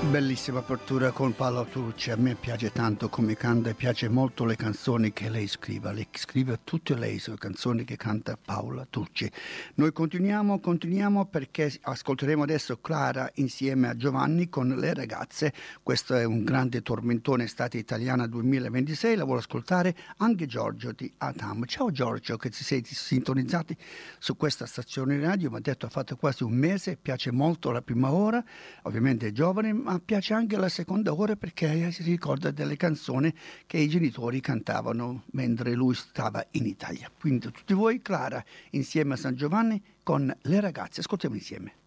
Bellissima apertura con Paola Turci, a me piace tanto come canta e piace molto le canzoni che lei scrive tutte lei le canzoni che canta Paola Turci. Noi continuiamo perché ascolteremo adesso Clara insieme a Giovanni con Le ragazze, questo è un grande tormentone estate italiana 2026, la vuole ascoltare anche Giorgio di Adam. Ciao Giorgio, che ci sei sintonizzati su questa stazione radio, mi ha detto ha fatto quasi un mese, piace molto la prima ora, ovviamente è giovane, ma piace anche la seconda ora perché si ricorda delle canzoni che i genitori cantavano mentre lui stava in Italia. Quindi tutti voi, Clara, insieme a San Giovanni con Le ragazze. Ascoltiamo insieme.